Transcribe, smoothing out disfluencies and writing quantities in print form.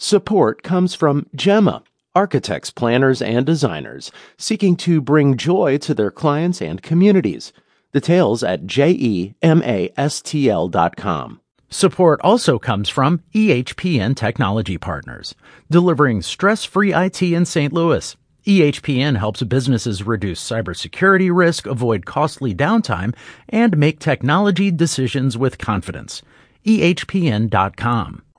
Support comes from Gemma, architects, planners, and designers seeking to bring joy to their clients and communities. Details at gemastl.com. Support also comes from EHPN Technology Partners, delivering stress-free IT in St. Louis. EHPN helps businesses reduce cybersecurity risk, avoid costly downtime, and make technology decisions with confidence. EHPN.com.